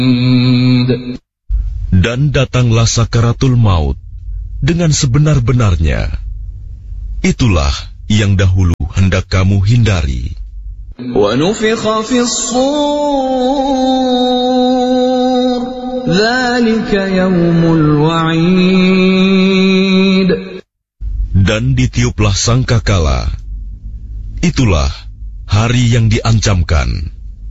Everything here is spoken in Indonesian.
Dan datanglah sakaratul maut dengan sebenar-benarnya. Itulah yang dahulu hendak kamu hindari. وَنُفِخَ فِي الصُّورِ ذَلِكَ يَوْمُ الْوَعِيدِ. Dan ditiuplah sangkakala. Itulah hari yang diancamkan.